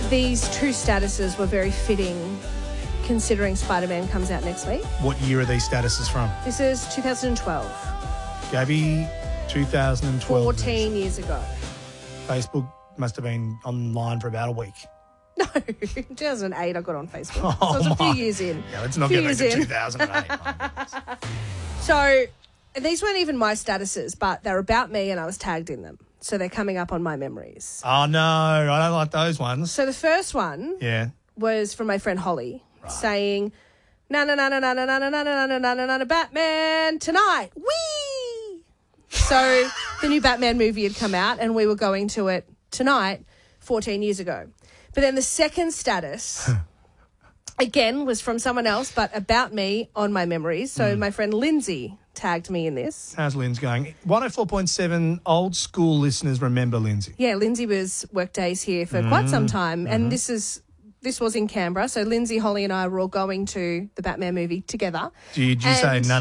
these two statuses were very fitting considering Spider-Man comes out next week. What year are these statuses from? This is 2012. Gabby, 2012. 14 years ago. Facebook must have been online for about a week. No, 2008 I got on Facebook. So it was a few years in. Yeah, let's not get back to 2008. So these weren't even my statuses, but they're about me and I was tagged in them. So they're coming up on my memories. Oh, no, I don't like those ones. So the first one was from my friend Holly saying, na-na-na-na-na-na-na-na-na-na-na-na-na, Batman tonight. Whee! So the new Batman movie had come out and we were going to it tonight 14 years ago. But then the second status, again, was from someone else, but about me on my memories. So my friend Lindsay tagged me in this. How's Lindsay going? 104.7 old school listeners remember Lindsay. Yeah, Lindsay was work days here for quite some time. And this was in Canberra. So Lindsay, Holly and I were all going to the Batman movie together. Did you say no,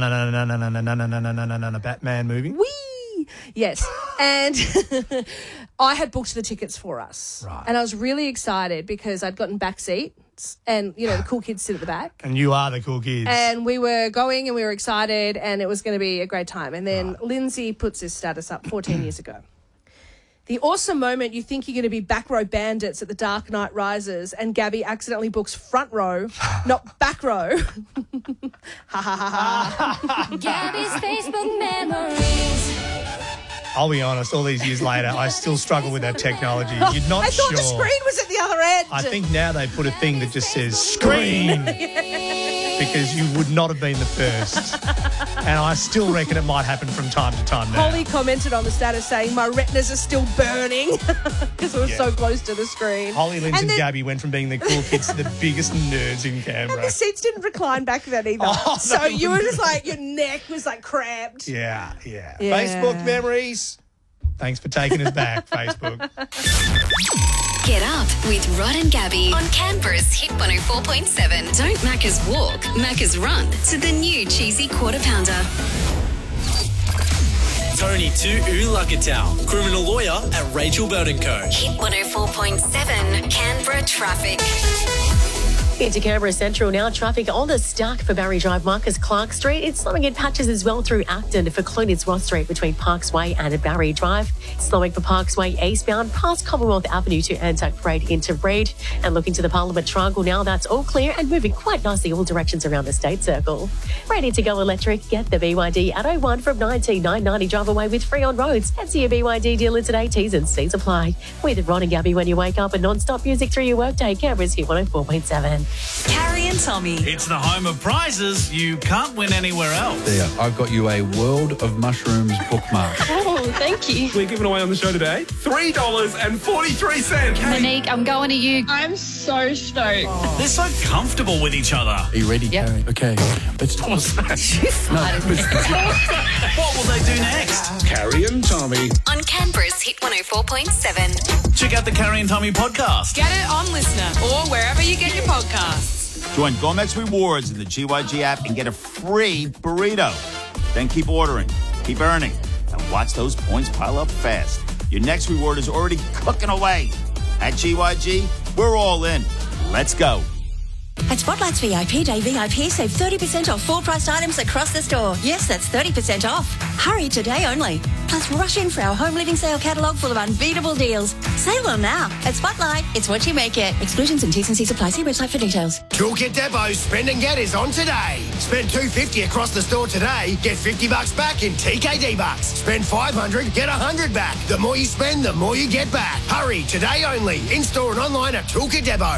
Batman movie? Whee! Yes. And I had booked the tickets for us. Right. And I was really excited because I'd gotten back seats and, you know, the cool kids sit at the back. And you are the cool kids. And we were going and we were excited and it was going to be a great time. And then Lindsay puts this status up 14 years ago. The awesome moment you think you're going to be back row bandits at The Dark Knight Rises and Gabby accidentally books front row, not back row. Ha ha ha ha. Gabby's Facebook memories. I'll be honest, all these years later, I still struggle with that technology. You're not I thought sure. the screen was at the other end. I think now they put a thing that just says screen because you would not have been the first. And I still reckon it might happen from time to time now. Holly commented on the status saying my retinas are still burning because it was so close to the screen. Holly, Lindsay and Gabby went from being the cool kids to the biggest nerds in Canberra. And the seats didn't recline back then either. So you were just like, your neck was like cramped. Yeah. Facebook memories. Thanks for taking us back, Facebook. Get up with Rod and Gabby on Canberra's Hit 104.7. Don't Macca's walk, Macca's run to the new cheesy quarter pounder. Tony to Ulagatal, criminal lawyer at Rachel Burton Co. Hit 104.7 Canberra traffic. Into Canberra Central now. Traffic on the stack for Barry Drive, Marcus Clark Street. It's slowing in patches as well through Acton for Clooney's Ross Street between Parks Way and Barry Drive. Slowing for Parks Way eastbound past Commonwealth Avenue to Anzac Parade into Reid. And looking to the Parliament Triangle now, that's all clear and moving quite nicely all directions around the State Circle. Ready to go electric? Get the BYD at 01 from 19,990. Drive away with free on roads. Head to your BYD dealer today. T's and C's apply. With Ron and Gabby when you wake up and non-stop music through your workday. Canberra's Hit 104.7. Carrie and Tommy. It's the home of prizes you can't win anywhere else. There, I've got you a World of Mushrooms bookmark. Oh, thank you. We're giving away on the show today $3.43. Monique, I'm going to you. I'm so stoked. They're so comfortable with each other. Are you ready, Carrie? Okay, let's talk. What will they do next? Carrie and Tommy. On Canberra's Hit 104.7. Check out the Carrie and Tommy podcast. Get it on Listener or wherever you get your podcasts. Join Gomex Rewards in the GYG app and get a free burrito. Then keep ordering, keep earning, and watch those points pile up fast. Your next reward is already cooking away. At GYG, we're all in. Let's go. At Spotlight's VIP Day VIP, save 30% off full-priced items across the store. Yes, that's 30% off. Hurry today only. Plus, rush in for our home living sale catalogue full of unbeatable deals. Save them now. At Spotlight, it's what you make it. Exclusions and T's and C's apply. See website for details. Toolkit Depot's Spend and Get is on today. Spend $250 across the store today, get $50 back in TKD bucks. Spend $500, get $100 back. The more you spend, the more you get back. Hurry today only. In-store and online at Toolkit Depot.